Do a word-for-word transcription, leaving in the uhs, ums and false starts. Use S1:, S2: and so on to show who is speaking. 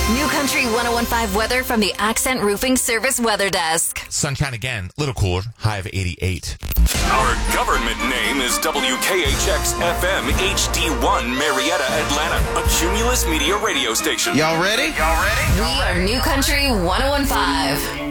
S1: New Country ten fifteen weather from the Accent Roofing Service Weather Desk.
S2: Sunshine again, a little cooler, high of eighty-eight.
S3: Our government name is W K H X F M H D one Marietta, Atlanta, a Cumulus Media radio station.
S4: Y'all ready? Y'all ready?
S1: We are New Country ten fifteen.